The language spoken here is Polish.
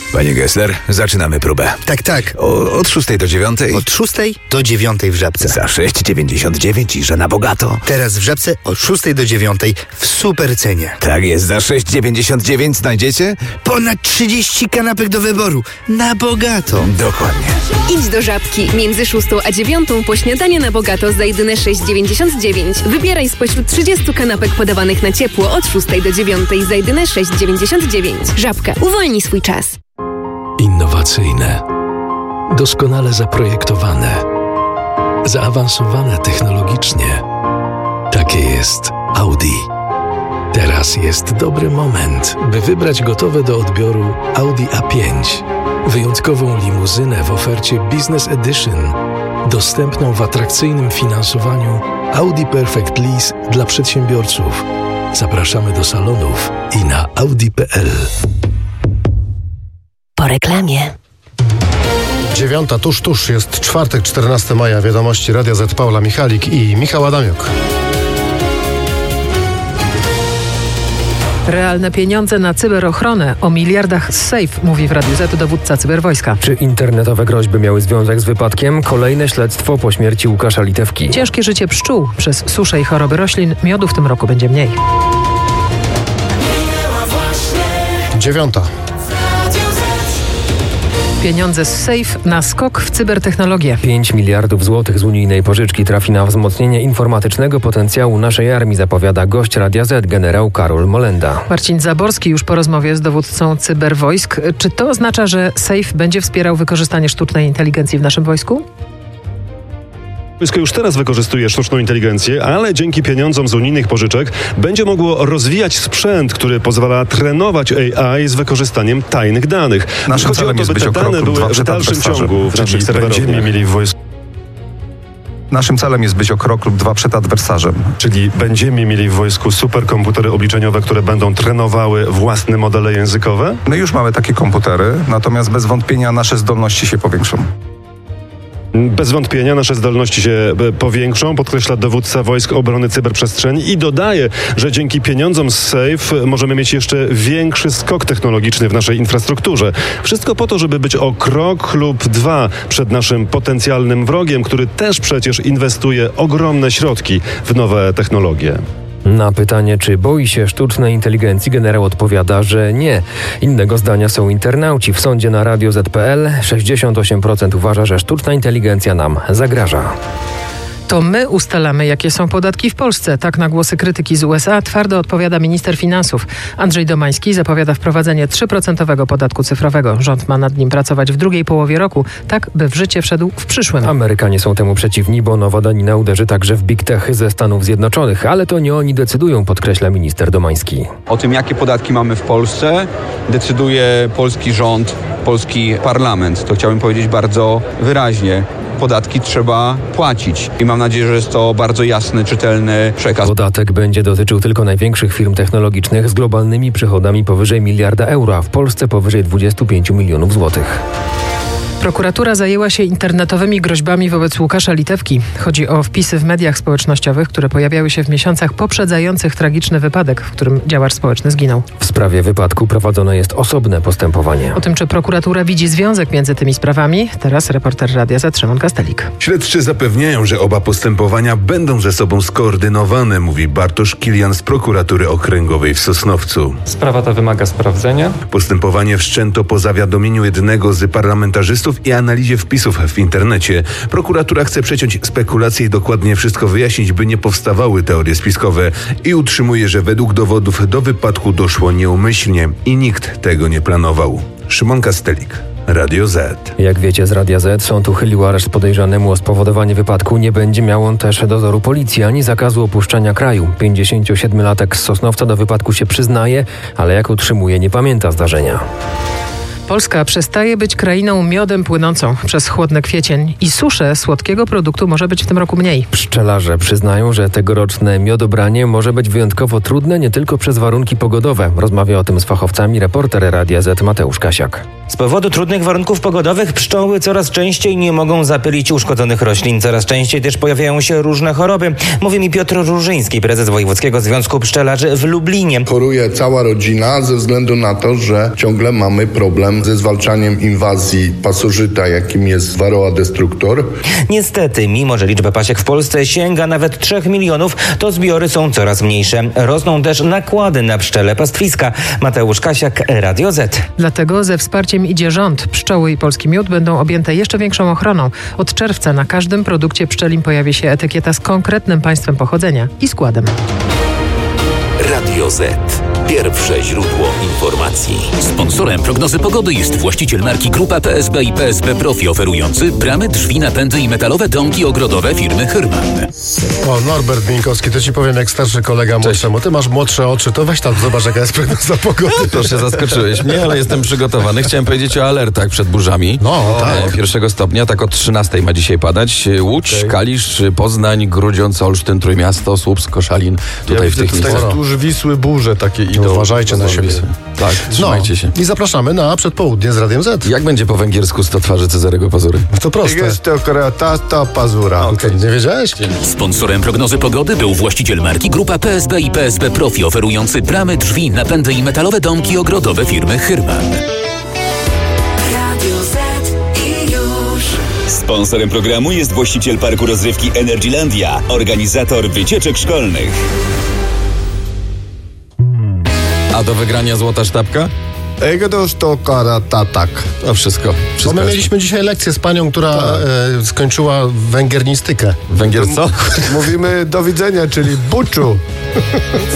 Panie Gessler, zaczynamy próbę. Tak. Od 6 do 9. Od 6 do 9 w Żabce. Za 6,99 i że na bogato. Teraz w Żabce od 6 do 9 w super cenie. Tak jest, za 6,99 znajdziecie? Ponad 30 kanapek do wyboru. Na bogato. Dokładnie. Idź do Żabki. Między 6 a 9 po śniadanie na bogato za jedyne 6,99. Wybieraj spośród 30 kanapek podawanych na ciepło od 6 do 9 za jedyne 6,99. Żabka. Uwolnij swój czas. Innowacyjne, doskonale zaprojektowane, zaawansowane technologicznie. Takie jest Audi. Teraz jest dobry moment, by wybrać gotowe do odbioru Audi A5. Wyjątkową limuzynę w ofercie Business Edition, dostępną w atrakcyjnym finansowaniu Audi Perfect Lease dla przedsiębiorców. Zapraszamy do salonów i na audi.pl. Po reklamie. 9, tuż, jest czwartek, 14 maja, wiadomości Radia Z, Paula Michalik i Michał Adamiuk. Realne pieniądze na cyberochronę. O miliardach z Safe, mówi w Radiu Z dowódca cyberwojska. Czy internetowe groźby miały związek z wypadkiem? Kolejne śledztwo po śmierci Łukasza Litewki. Ciężkie życie pszczół. Przez suszę i choroby roślin miodu w tym roku będzie mniej. 9. Pieniądze z Safe na skok w cybertechnologię. 5 miliardów złotych z unijnej pożyczki trafi na wzmocnienie informatycznego potencjału naszej armii, zapowiada gość Radia Z, generał Karol Molenda. Marcin Zaborski już po rozmowie z dowódcą cyberwojsk. Czy to oznacza, że Safe będzie wspierał wykorzystanie sztucznej inteligencji w naszym wojsku? Wojsko już teraz wykorzystuje sztuczną inteligencję, ale dzięki pieniądzom z unijnych pożyczek będzie mogło rozwijać sprzęt, który pozwala trenować AI z wykorzystaniem tajnych danych. Naszym celem jest być o krok lub dwa przed adwersarzem, czyli będziemy mieli w wojsku. Naszym celem jest być o krok lub dwa przed adwersarzem. Czyli będziemy mieli w wojsku superkomputery obliczeniowe, które będą trenowały własne modele językowe? My już mamy takie komputery, natomiast bez wątpienia nasze zdolności się powiększą. Bez wątpienia nasze zdolności się powiększą, podkreśla dowódca Wojsk Obrony Cyberprzestrzeni i dodaje, że dzięki pieniądzom z Safe możemy mieć jeszcze większy skok technologiczny w naszej infrastrukturze. Wszystko po to, żeby być o krok lub dwa przed naszym potencjalnym wrogiem, który też przecież inwestuje ogromne środki w nowe technologie. Na pytanie, czy boi się sztucznej inteligencji, generał odpowiada, że nie. Innego zdania są internauci. W sądzie na Radio Z.pl 68% uważa, że sztuczna inteligencja nam zagraża. To my ustalamy, jakie są podatki w Polsce. Tak na głosy krytyki z USA twardo odpowiada minister finansów. Andrzej Domański zapowiada wprowadzenie 3% podatku cyfrowego. Rząd ma nad nim pracować w drugiej połowie roku, tak by w życie wszedł w przyszłym. Amerykanie są temu przeciwni, bo nowa danina uderzy także w big tech ze Stanów Zjednoczonych. Ale to nie oni decydują, podkreśla minister Domański. O tym, jakie podatki mamy w Polsce, decyduje polski rząd, polski parlament. To chciałbym powiedzieć bardzo wyraźnie. Podatki trzeba płacić i mam nadzieję, że jest to bardzo jasny, czytelny przekaz. Podatek będzie dotyczył tylko największych firm technologicznych z globalnymi przychodami powyżej 1 miliarda euro, a w Polsce powyżej 25 milionów złotych. Prokuratura zajęła się internetowymi groźbami wobec Łukasza Litewki. Chodzi o wpisy w mediach społecznościowych, które pojawiały się w miesiącach poprzedzających tragiczny wypadek, w którym działacz społeczny zginął. W sprawie wypadku prowadzone jest osobne postępowanie. O tym, czy prokuratura widzi związek między tymi sprawami, teraz reporter Radia Z Szymon Kastelik. Śledczy zapewniają, że oba postępowania będą ze sobą skoordynowane, mówi Bartosz Kilian z prokuratury okręgowej w Sosnowcu. Sprawa ta wymaga sprawdzenia. Postępowanie wszczęto po zawiadomieniu jednego z parlamentarzystów i analizie wpisów w internecie. Prokuratura chce przeciąć spekulacje i dokładnie wszystko wyjaśnić, by nie powstawały teorie spiskowe i utrzymuje, że według dowodów do wypadku doszło nieumyślnie i nikt tego nie planował. Szymon Kastelik, Radio Z. Jak wiecie z Radia Z, sąd uchylił areszt podejrzanemu o spowodowanie wypadku. Nie będzie miał on też dozoru policji ani zakazu opuszczania kraju. 57-latek z Sosnowca do wypadku się przyznaje, ale jak utrzymuje, nie pamięta zdarzenia. Polska przestaje być krainą miodem płynącą przez chłodny kwiecień i suszę słodkiego produktu może być w tym roku mniej. Pszczelarze przyznają, że tegoroczne miodobranie może być wyjątkowo trudne nie tylko przez warunki pogodowe. Rozmawia o tym z fachowcami reporter Radia Z Mateusz Kasiak. Z powodu trudnych warunków pogodowych pszczoły coraz częściej nie mogą zapylić uszkodzonych roślin. Coraz częściej też pojawiają się różne choroby. Mówi mi Piotr Różyński, prezes Wojewódzkiego Związku Pszczelarzy w Lublinie. Choruje cała rodzina ze względu na to, że ciągle mamy problem problem ze zwalczaniem inwazji pasożyta, jakim jest Varroa destructor. Niestety, mimo że liczba pasiek w Polsce sięga nawet 3 milionów, to zbiory są coraz mniejsze. Rosną też nakłady na pszczele pastwiska. Mateusz Kasiak, Radio Z. Dlatego ze wsparciem idzie rząd. Pszczoły i polski miód będą objęte jeszcze większą ochroną. Od czerwca na każdym produkcie pszczelim pojawi się etykieta z konkretnym państwem pochodzenia i składem. Radio Z. Pierwsze źródło informacji. Sponsorem prognozy pogody jest właściciel marki Grupa PSB i PSB Profi, oferujący bramy, drzwi, napędy i metalowe domki ogrodowe firmy Hyrman. O, Norbert Mińkowski, to ci powiem jak starszy kolega młodszemu. Ty masz młodsze oczy, to weź tam zobacz jaka jest prognoza pogody. Proszę, zaskoczyłeś mnie, ale jestem przygotowany. Chciałem powiedzieć o alertach przed burzami. No, tak. 1 stopnia, tak od 13 ma dzisiaj padać. Łódź, Kalisz, Poznań, Grudziądz, Olsztyn, Trójmiasto, Słupsk, Koszalin. Tutaj w tych miejscach. Wzdłuż Wisły burze takie idą. No, uważajcie na siebie. Tak, trzymajcie się. I zapraszamy na przedpołudnie z Radiem Z. Jak będzie po węgiersku 100 twarzy Cezarego Pazury? To proste. Jest to ta pazura. Okay. Nie wiedziałeś? Sponsorem prognozy pogody był właściciel marki Grupa PSB i PSB Profi, oferujący bramy, drzwi, napędy i metalowe domki ogrodowe firmy Hyrman. Sponsorem programu jest właściciel parku rozrywki Energylandia, organizator wycieczek szkolnych. A do wygrania złota sztabka? To wszystko. Bo my mieliśmy dzisiaj lekcję z panią, która skończyła węgiernistykę. Węgier co? Mówimy do widzenia, czyli buczu.